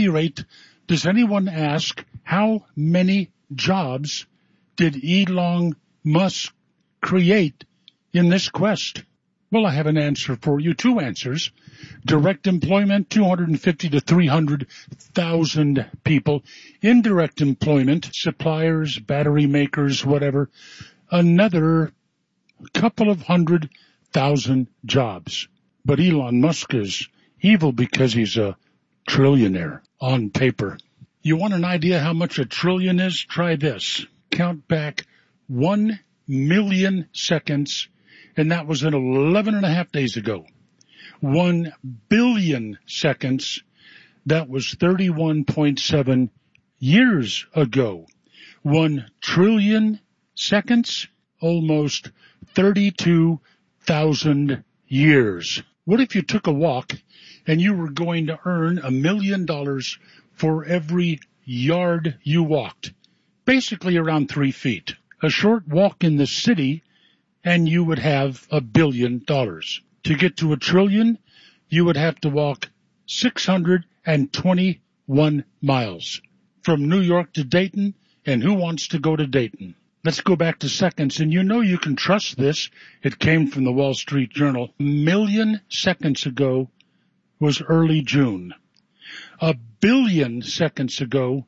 any rate, does anyone ask how many jobs did Elon Musk create in this quest? Well, I have an answer for you, two answers. Direct employment, 250 to 300,000 people. Indirect employment, suppliers, battery makers, whatever, another couple of 100,000 jobs. But Elon Musk is evil because he's a trillionaire on paper. You want an idea how much a trillion is? Try this. Count back 1 million seconds, and that was in 11 and a half days ago. 1 billion seconds, that was 31.7 years ago. 1 trillion seconds, almost 32,000 years. What if you took a walk and you were going to earn $1 million for every yard you walked? Basically around 3 feet. A short walk in the city and you would have $1 billion. To get to a trillion, you would have to walk 621 miles from New York to Dayton, and who wants to go to Dayton? Let's go back to seconds, and you know you can trust this. It came from the Wall Street Journal. 1 million seconds ago was early June. 1 billion seconds ago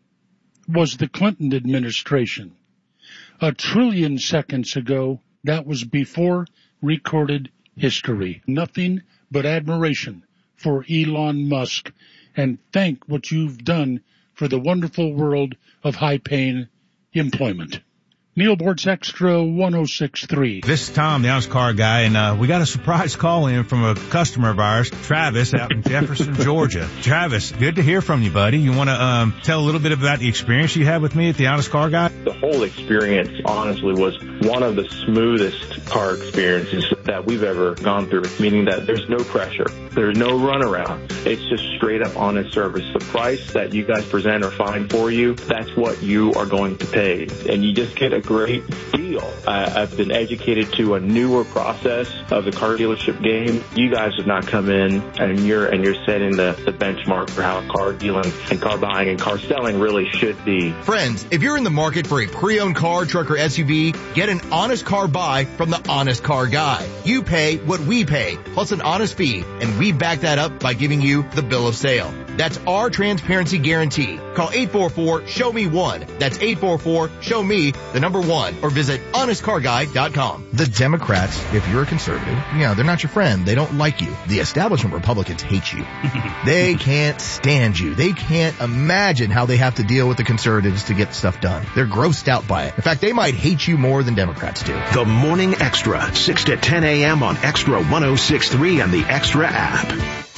was the Clinton administration. 1 trillion seconds ago, that was before recorded history. Nothing but admiration for Elon Musk, and thank what you've done for the wonderful world of high-paying employment. Neil Boortz Extra 106.3. This is Tom, the Honest Car Guy, and we got a surprise call in from a customer of ours, Travis, out in Jefferson, Georgia. Travis, good to hear from you, buddy. You want to tell a little bit about the experience you had with me at the Honest Car Guy? The whole experience, honestly, was one of the smoothest car experiences that we've ever gone through, meaning that there's no pressure. There's no runaround. It's just straight up honest service. The price that you guys present or find for you, that's what you are going to pay. And you just get a great deal. I've been educated to a newer process of the car dealership game. You guys have not come in and you're setting the benchmark for how car dealing and car buying and car selling really should be. Friends, if you're in the market for a pre-owned car, truck, or SUV, get an honest car buy from the Honest Car Guy. You pay what we pay, plus an honest fee, and we back that up by giving you the bill of sale. That's our transparency guarantee. Call 844-SHOW-ME-1. That's 844-SHOW-ME, the number 1, or visit honestcarguy.com. The Democrats, if you're a conservative, they're not your friend. They don't like you. The establishment Republicans hate you. They can't stand you. They can't imagine how they have to deal with the conservatives to get stuff done. They're grossed out by it. In fact, they might hate you more than Democrats do. The Morning Extra, 6 to 10 a.m. on Extra 106.3 and the Extra app.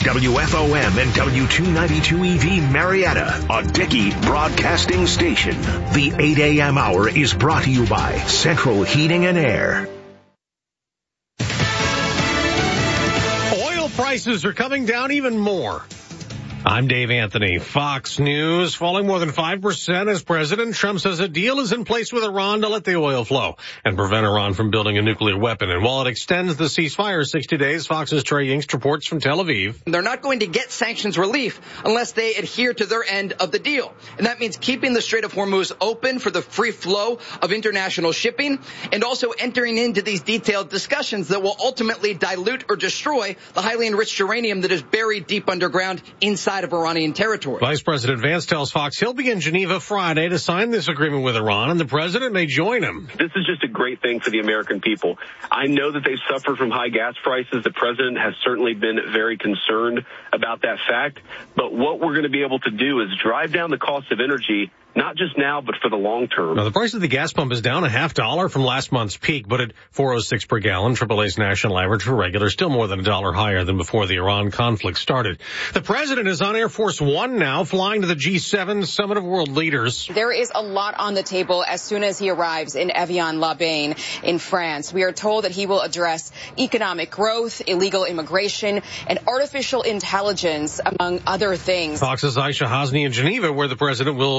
WFOM and W292EV Marietta, a Dickey Broadcasting Station. The 8 a.m. hour is brought to you by Central Heating and Air. Oil prices are coming down even more. I'm Dave Anthony. Fox News falling more than 5% as President Trump says a deal is in place with Iran to let the oil flow and prevent Iran from building a nuclear weapon. And while it extends the ceasefire 60 days, Fox's Trey Yingst reports from Tel Aviv. They're not going to get sanctions relief unless they adhere to their end of the deal. And that means keeping the Strait of Hormuz open for the free flow of international shipping and also entering into these detailed discussions that will ultimately dilute or destroy the highly enriched uranium that is buried deep underground inside of Iranian territory. Vice President Vance tells Fox he'll be in Geneva Friday to sign this agreement with Iran, and the president may join him. This is just a great thing for the American people. I know that they've suffered from high gas prices. The president has certainly been very concerned about that fact. But what we're going to be able to do is drive down the cost of energy, not just now, but for the long term. Now, the price of the gas pump is down $0.50 from last month's peak, but at $4.06 per gallon, AAA's national average for regular, still more than $1 higher than before the Iran conflict started. The president is on Air Force One now, flying to the G7 Summit of World Leaders. There is a lot on the table as soon as he arrives in Evian-les-Bains in France. We are told that he will address economic growth, illegal immigration, and artificial intelligence, among other things. Fox's Aisha Hasni in Geneva, where the president will briefly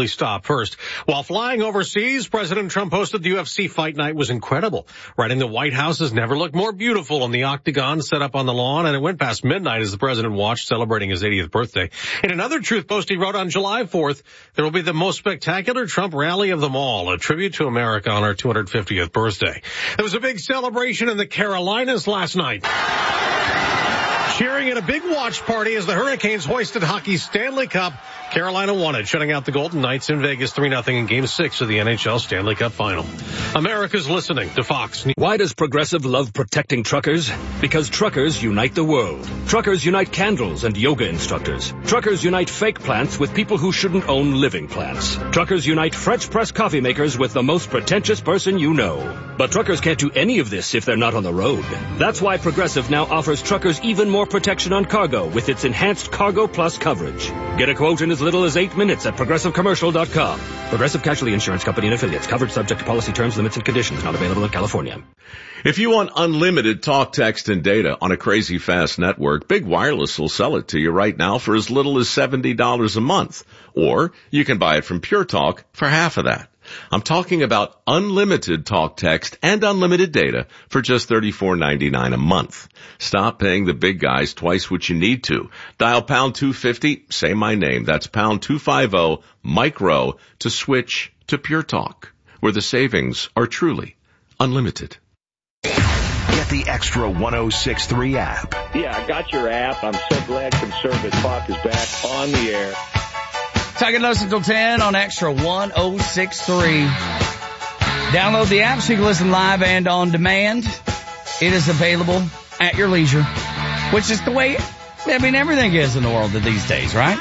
quickly stop. First, while flying overseas, President Trump hosted the UFC Fight Night. Was incredible. Writing the White House has never looked more beautiful in the octagon set up on the lawn, and it went past midnight as the president watched, celebrating his 80th birthday. In another truth post he wrote on July 4th, there will be the most spectacular Trump rally of them all, a tribute to America on our 250th birthday. There was a big celebration in the Carolinas last night. Cheering at a big watch party as the Hurricanes hoisted hockey's Stanley Cup. Carolina won it, shutting out the Golden Knights in Vegas 3-0 in Game 6 of the NHL Stanley Cup Final. America's listening to Fox News. Why does Progressive love protecting truckers? Because truckers unite the world. Truckers unite candles and yoga instructors. Truckers unite fake plants with people who shouldn't own living plants. Truckers unite French press coffee makers with the most pretentious person you know. But truckers can't do any of this if they're not on the road. That's why Progressive now offers truckers even more protection on cargo with its enhanced Cargo Plus coverage. Get a quote in as little as 8 minutes at ProgressiveCommercial.com. Progressive Casualty Insurance Company and Affiliates. Covered subject to policy terms, limits, and conditions. Not available in California. If you want unlimited talk, text, and data on a crazy fast network, Big Wireless will sell it to you right now for as little as $70 a month. Or you can buy it from Pure Talk for half of that. I'm talking about unlimited talk, text, and unlimited data for just $34.99 a month. Stop paying the big guys twice what you need to. Dial pound 250, say my name. That's pound 250, micro, to switch to Pure Talk, where the savings are truly unlimited. Get the Extra 106.3 app. Yeah, I got your app. I'm so glad Conservative Talk is back on the air. Talking us until 10 on Extra 106.3. Download the app so you can listen live and on demand. It is available at your leisure, which is the way, everything is in the world these days, right?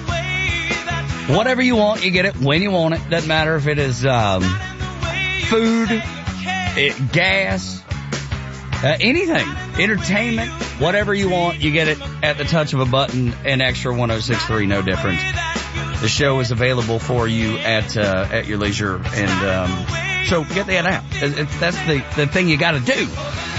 Whatever you want, you get it when you want it. Doesn't matter if it is food, gas, anything, entertainment, whatever you want, you get it at the touch of a button. And Extra 106.3, no different. The show is available for you at your leisure, and so get that app. That's the thing you got to do.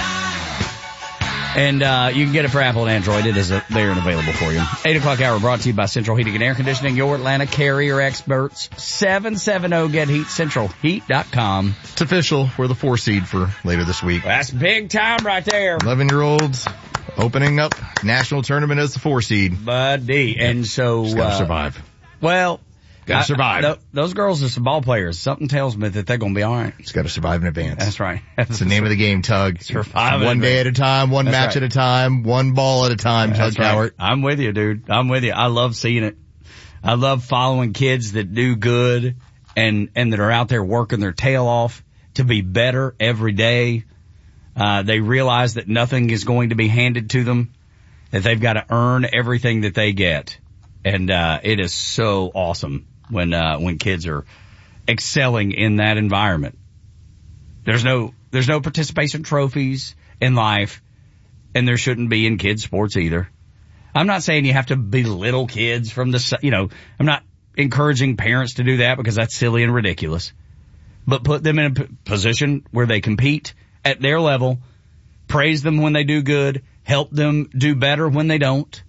And you can get it for Apple and Android. It is there and available for you. 8 o'clock hour brought to you by Central Heating and Air Conditioning, your Atlanta carrier experts. 770-GET-HEAT, centralheat.com. It's official. We're the 4 seed for later this week. That's big time right there. 11-year-olds opening up national tournament as the 4 seed. Buddy. And so just gotta survive. Well, gotta survive. Those girls are some ball players. Something tells me that they're going to be all right. Just gotta survive in advance. That's right. That's the name of the game, Tug. Survive one day at a time, one match at a time, one ball at a time, Tug Howard. I'm with you, dude. I'm with you. I love seeing it. I love following kids that do good and that are out there working their tail off to be better every day. They realize that nothing is going to be handed to them, that they've got to earn everything that they get. And it is so awesome when kids are excelling in that environment. There's no participation trophies in life, and there shouldn't be in kids sports either. I'm not saying you have to belittle kids from I'm not encouraging parents to do that because that's silly and ridiculous. But put them in a position where they compete at their level, praise them when they do good, help them do better when they don't.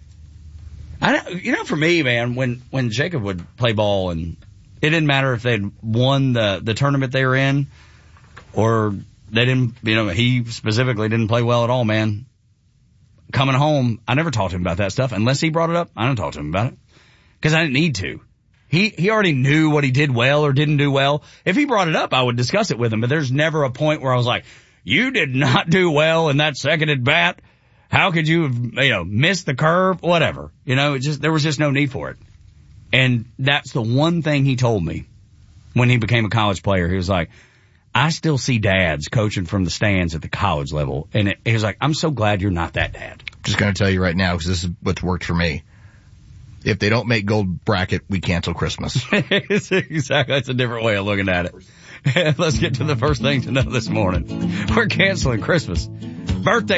For me, man, when Jacob would play ball, and it didn't matter if they'd won the tournament they were in or they didn't, he specifically didn't play well at all, man. Coming home, I never talked to him about that stuff. Unless he brought it up, I don't talk to him about it because I didn't need to. He already knew what he did well or didn't do well. If he brought it up, I would discuss it with him, but there's never a point where I was like, you did not do well in that second at bat. How could you have, missed the curve? Whatever. There was just no need for it. And that's the one thing he told me when he became a college player. He was like, I still see dads coaching from the stands at the college level. And he was like, I'm so glad you're not that dad. Just going to tell you right now, because this is what's worked for me. If they don't make gold bracket, we cancel Christmas. Exactly. That's a different way of looking at it. Let's get to the first thing to know this morning. We're canceling Christmas. Birthday